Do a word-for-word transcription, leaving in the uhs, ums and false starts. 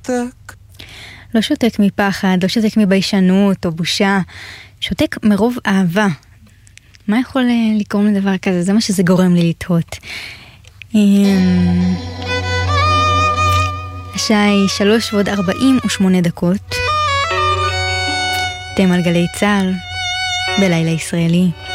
שותק? לא שותק מפחד, לא שותק מביישנות או בושה, שותק מרוב אהבה. מה יכול לקרום לדבר כזה? זה מה שזה גורם לי לתהות. השעה היא שלוש ועוד ארבעים ושמונה דקות. אתם על גלי צהל, בלילה ישראלי.